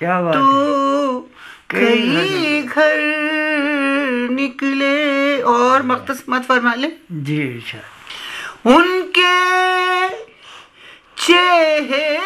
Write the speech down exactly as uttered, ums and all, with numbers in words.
क्या बात तो कई घर निकले और मख्तस मत फरमा ले जी। अच्छा, उन